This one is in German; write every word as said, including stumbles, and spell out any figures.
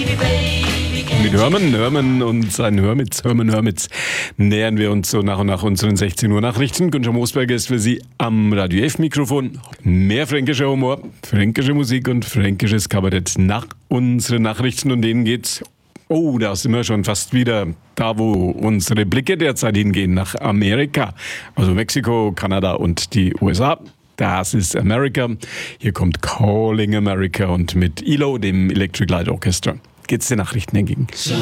Mit Hörmann, Hörmann und seinen Hörmitz, Hörmann, Hörmitz nähern wir uns so nach und nach unseren sechzehn Uhr Nachrichten. Günther Moosberger ist für Sie am Radio F-Mikrofon. Mehr fränkischer Humor, fränkische Musik und fränkisches Kabarett nach unseren Nachrichten. Und denen geht's, oh, da sind wir schon fast wieder da, wo unsere Blicke derzeit hingehen, nach Amerika. Also Mexiko, Kanada und die U S A. Das ist America. Hier kommt Calling America und mit E L O, dem Electric Light Orchestra, geht's den Nachrichten entgegen.